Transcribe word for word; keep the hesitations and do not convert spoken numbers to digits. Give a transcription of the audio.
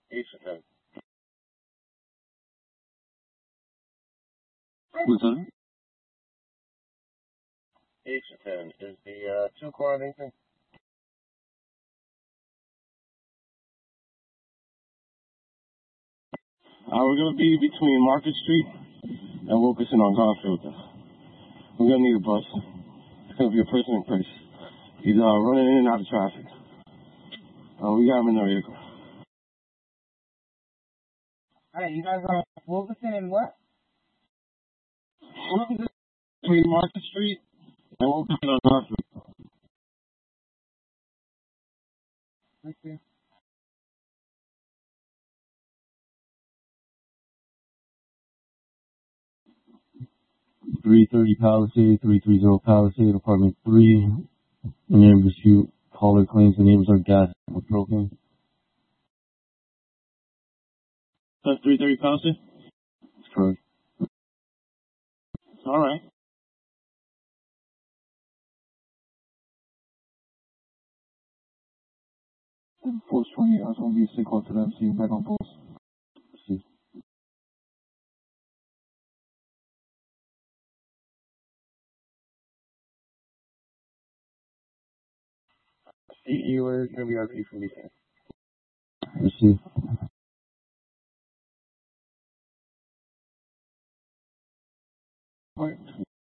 Eight to ten. What's that? Eight to ten. Is the uh, two car anything? Uh, we're gonna be between Market Street and Wilkerson on Garfield. We're gonna need a bus. It's gonna be a person in place. He's uh, running in and out of traffic. Uh, we got him in the vehicle. Alright, you guys are Wilkerson and what? Wilkerson between Market Street and Wilkerson on Garfield. Let's see. three thirty Palisade, three thirty Palisade, apartment three. The name dispute. Caller claims the neighbors are gas with propane. That's three thirty Palisade? That's correct. All right. four twenty, I was going to be sick close to them. See you back on post. See. You were going to be R P from B ten. Receive. All right.